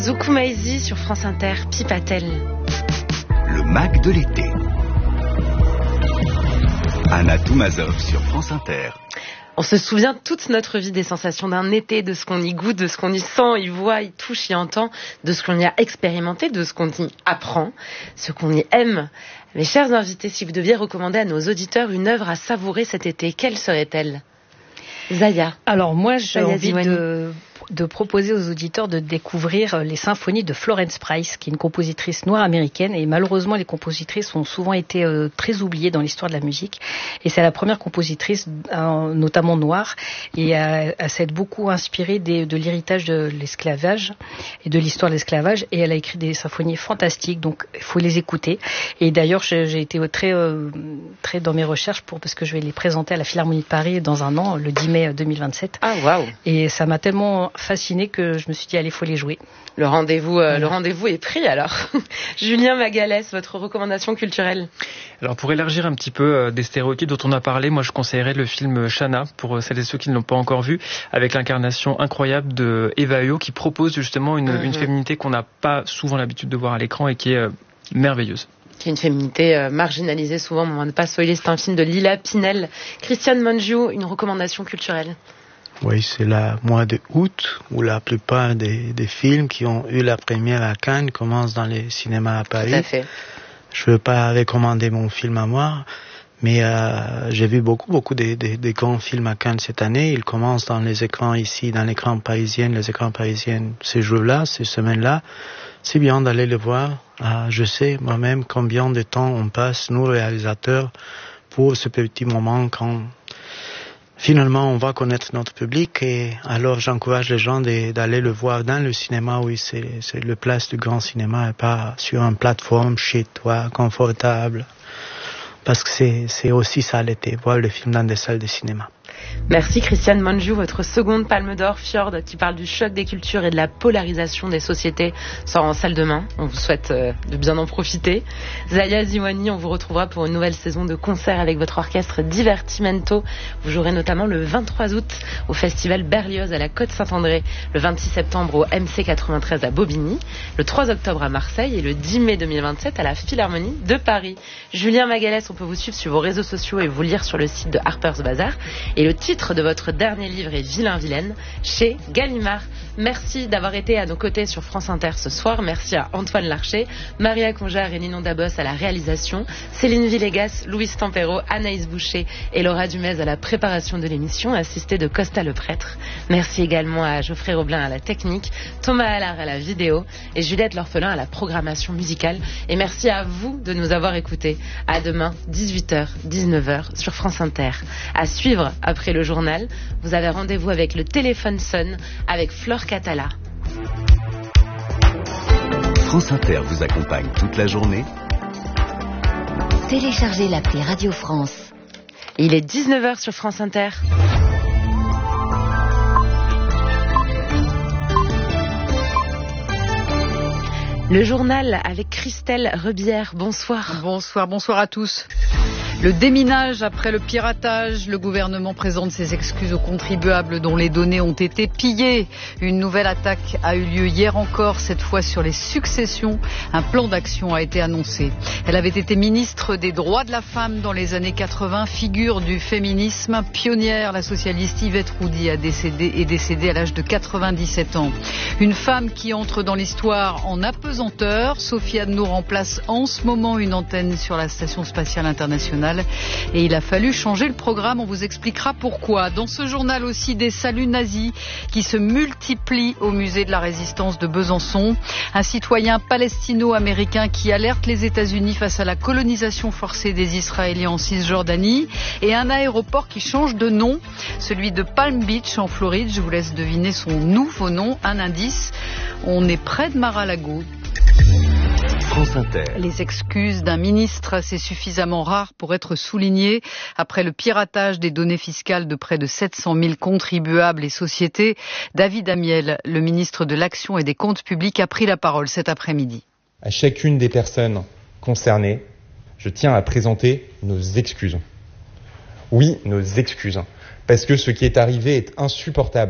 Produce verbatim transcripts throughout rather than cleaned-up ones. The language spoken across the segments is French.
Zoukoumaïzi sur France Inter, Pipatel. Le Mac de l'été. Anna Toumazov sur France Inter. On se souvient toute notre vie des sensations d'un été, de ce qu'on y goûte, de ce qu'on y sent, y voit, y touche, y entend, de ce qu'on y a expérimenté, de ce qu'on y apprend, ce qu'on y aime. Mes chers invités, si vous deviez recommander à nos auditeurs une œuvre à savourer cet été, quelle serait-elle ? Zaya. Alors moi, j'ai Zaya envie Ziwani. de, de proposer aux auditeurs de découvrir les symphonies de Florence Price, qui est une compositrice noire américaine. Et malheureusement, les compositrices ont souvent été euh, très oubliées dans l'histoire de la musique. Et c'est la première compositrice, euh, notamment noire, et euh, elle s'est beaucoup inspirée des, de l'héritage de l'esclavage et de l'histoire de l'esclavage. Et elle a écrit des symphonies fantastiques, donc il faut les écouter. Et d'ailleurs, j'ai, j'ai été très, euh, très dans mes recherches pour parce que je vais les présenter à la Philharmonie de Paris dans un an, le dix mai deux mille vingt-sept. Ah, waouh. Et ça m'a tellement fascinée que je me suis dit, allez, il faut les jouer. Le rendez-vous, euh, le rendez-vous est pris alors. Julien Magalès, votre recommandation culturelle ? Alors pour élargir un petit peu euh, des stéréotypes dont on a parlé, moi je conseillerais le film Shanna pour euh, celles et ceux qui ne l'ont pas encore vu, avec l'incarnation incroyable de Eva Eo qui propose justement une, mm-hmm. une féminité qu'on n'a pas souvent l'habitude de voir à l'écran et qui est euh, merveilleuse. Qui est une féminité euh, marginalisée souvent, on ne pas spoiler, c'est un film de Lila Pinel. Christiane Mongiu, une recommandation culturelle ? Oui, c'est le mois de août où la plupart des, des films qui ont eu la première à Cannes commencent dans les cinémas à Paris. Tout à fait. Je ne veux pas recommander mon film à moi, mais euh, j'ai vu beaucoup, beaucoup de, de, de grands films à Cannes cette année. Ils commencent dans les écrans ici, dans l'écran parisien, les écrans parisiens ces jours-là, ces semaines-là. C'est bien d'aller le voir. Euh, je sais moi-même combien de temps on passe, nous réalisateurs, pour ce petit moment quand finalement on va connaître notre public. Et alors j'encourage les gens de, d'aller le voir dans le cinéma, oui, c'est, c'est le place du grand cinéma et pas sur une plateforme chez toi, confortable. Parce que c'est, c'est aussi ça l'été, voir le film dans des salles de cinéma. Merci Christiane Mongiu, votre seconde Palme d'Or, Fjord, qui parle du choc des cultures et de la polarisation des sociétés, sort en salle demain. On vous souhaite euh, de bien en profiter. Zaya Ziwani, on vous retrouvera pour une nouvelle saison de concerts avec votre orchestre Divertimento. Vous jouerez notamment le vingt-trois août au festival Berlioz à la Côte-Saint-André, le vingt-six septembre au M C quatre-vingt-treize à Bobigny, le trois octobre à Marseille et le dix mai deux mille vingt-sept à la Philharmonie de Paris. Julien Magalès, on peut vous suivre sur vos réseaux sociaux et vous lire sur le site de Harper's Bazaar. Et le titre de votre dernier livre est Vilain-Vilaine chez Gallimard. Merci d'avoir été à nos côtés sur France Inter ce soir. Merci à Antoine Larcher, Maria Conjar et Ninon Dabos à la réalisation, Céline Villegas, Louise Tempero, Anaïs Boucher et Laura Dumez à la préparation de l'émission, assistée de Costa le Prêtre. Merci également à Geoffrey Roblin à la technique, Thomas Allard à la vidéo et Juliette L'Orphelin à la programmation musicale. Et merci à vous de nous avoir écoutés. À demain, dix-huit heures, dix-neuf heures sur France Inter. À suivre après le journal, vous avez rendez-vous avec le téléphone sonne avec Flore Catala. France Inter vous accompagne toute la journée. Téléchargez l'appli Radio France. Il est dix-neuf heures sur France Inter. Le journal avec Christelle Rebière. Bonsoir. Bonsoir, bonsoir à tous. Le déminage après le piratage, le gouvernement présente ses excuses aux contribuables dont les données ont été pillées. Une nouvelle attaque a eu lieu hier encore, cette fois sur les successions. Un plan d'action a été annoncé. Elle avait été ministre des droits de la femme dans les années quatre-vingts, figure du féminisme. Pionnière, la socialiste Yvette Roudy a décédé, est décédée à l'âge de quatre-vingt-dix-sept ans. Une femme qui entre dans l'histoire en apesanteur. Sophie Adno remplace en ce moment une antenne sur la Station Spatiale Internationale. Et il a fallu changer le programme, on vous expliquera pourquoi. Dans ce journal aussi, des saluts nazis qui se multiplient au musée de la Résistance de Besançon. Un citoyen palestino-américain qui alerte les États-Unis face à la colonisation forcée des Israéliens en Cisjordanie. Et un aéroport qui change de nom, celui de Palm Beach en Floride. Je vous laisse deviner son nouveau nom, un indice. On est près de Mar-a-Lago. France Inter. Les excuses d'un ministre, c'est suffisamment rare pour être souligné. Après le piratage des données fiscales de près de sept cent mille contribuables et sociétés, David Amiel, le ministre de l'Action et des Comptes Publics, a pris la parole cet après-midi. À chacune des personnes concernées, je tiens à présenter nos excuses. Oui, nos excuses. Parce que ce qui est arrivé est insupportable.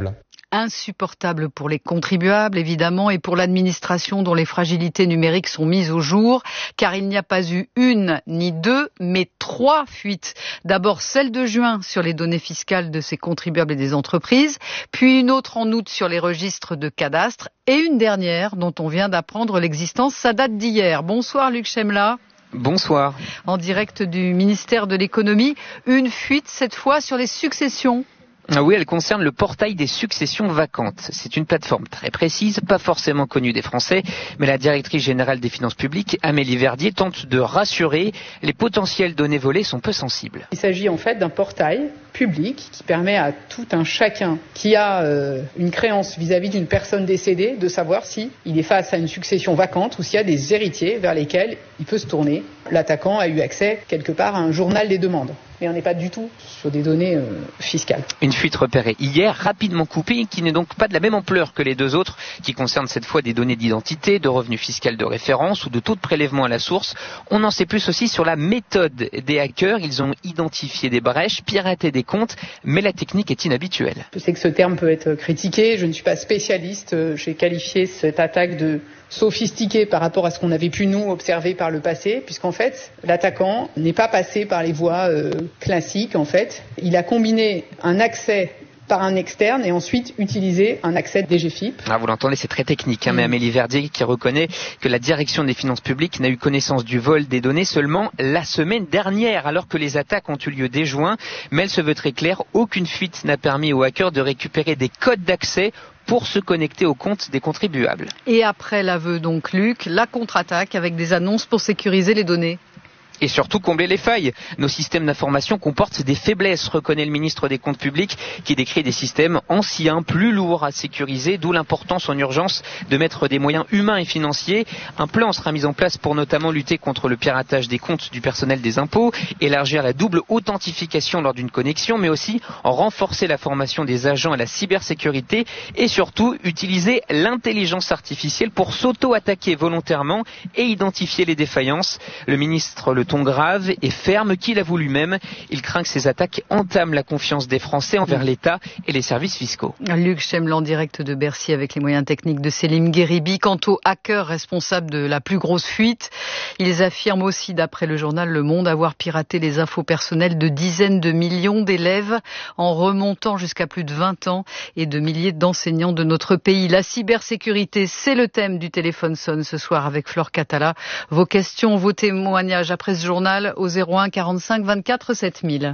insupportable pour les contribuables, évidemment, et pour l'administration dont les fragilités numériques sont mises au jour, car il n'y a pas eu une ni deux, mais trois fuites. D'abord celle de juin sur les données fiscales de ces contribuables et des entreprises, puis une autre en août sur les registres de cadastre, et une dernière dont on vient d'apprendre l'existence, ça date d'hier. Bonsoir Luc Chemla. Bonsoir. En direct du ministère de l'économie, une fuite cette fois sur les successions. Ah oui, elle concerne le portail des successions vacantes. C'est une plateforme très précise, pas forcément connue des Français, mais la directrice générale des finances publiques, Amélie Verdier, tente de rassurer. Les potentielles données volées sont peu sensibles. Il s'agit en fait d'un portail public qui permet à tout un chacun qui a euh, une créance vis-à-vis d'une personne décédée de savoir si il est face à une succession vacante ou s'il y a des héritiers vers lesquels il peut se tourner. L'attaquant a eu accès quelque part à un journal des demandes. Mais on n'est pas du tout sur des données euh, fiscales. Une fuite repérée hier, rapidement coupée, qui n'est donc pas de la même ampleur que les deux autres, qui concernent cette fois des données d'identité, de revenus fiscal de référence ou de taux de prélèvement à la source. On en sait plus aussi sur la méthode des hackers. Ils ont identifié des brèches, piraté des comptes, mais la technique est inhabituelle. Je sais que ce terme peut être critiqué, je ne suis pas spécialiste. J'ai qualifié cette attaque de sophistiqué par rapport à ce qu'on avait pu nous observer par le passé, puisqu'en fait, l'attaquant n'est pas passé par les voies euh, classiques, en fait. Il a combiné un accès par un externe et ensuite utilisé un accès D G F I P. Ah, vous l'entendez, c'est très technique, hein, mmh. mais Amélie Verdier qui reconnaît que la direction des finances publiques n'a eu connaissance du vol des données seulement la semaine dernière, alors que les attaques ont eu lieu dès juin. Mais elle se veut très claire, aucune fuite n'a permis aux hackers de récupérer des codes d'accès pour se connecter aux comptes des contribuables. Et après l'aveu donc, Luc, la contre-attaque avec des annonces pour sécuriser les données. Et surtout combler les failles. Nos systèmes d'information comportent des faiblesses, reconnaît le ministre des Comptes publics, qui décrit des systèmes anciens, plus lourds à sécuriser, d'où l'importance en urgence de mettre des moyens humains et financiers. Un plan sera mis en place pour notamment lutter contre le piratage des comptes du personnel des impôts, élargir la double authentification lors d'une connexion, mais aussi en renforcer la formation des agents à la cybersécurité et surtout utiliser l'intelligence artificielle pour s'auto-attaquer volontairement et identifier les défaillances. Le ministre le ton grave et ferme qu'il avoue lui-même. Il craint que ces attaques entament la confiance des Français envers l'État et les services fiscaux. Luc Chemla en direct de Bercy avec les moyens techniques de Célim Guéribi. Quant aux hackers responsables de la plus grosse fuite, ils affirment aussi, d'après le journal Le Monde, avoir piraté les infos personnelles de dizaines de millions d'élèves en remontant jusqu'à plus de vingt ans et de milliers d'enseignants de notre pays. La cybersécurité, c'est le thème du téléphone sonne ce soir avec Flore Catala. Vos questions, vos témoignages après ce journal au zéro un quarante-cinq vingt-quatre sept mille.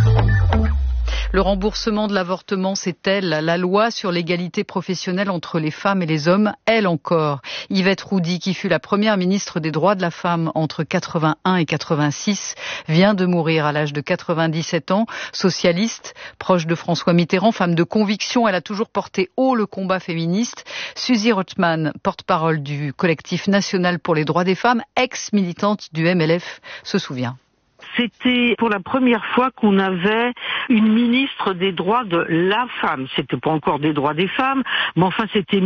Le remboursement de l'avortement, c'est-elle la loi sur l'égalité professionnelle entre les femmes et les hommes? Elle encore. Yvette Roudy, qui fut la première ministre des droits de la femme entre quatre-vingt-un et quatre-vingt-six, vient de mourir à l'âge de quatre-vingt-dix-sept ans. Socialiste, proche de François Mitterrand, femme de conviction, elle a toujours porté haut le combat féministe. Suzy Rothman, porte-parole du collectif national pour les droits des femmes, ex-militante du M L F, se souvient. C'était pour la première fois qu'on avait une ministre des droits de la femme. C'était pas encore des droits des femmes, mais enfin c'était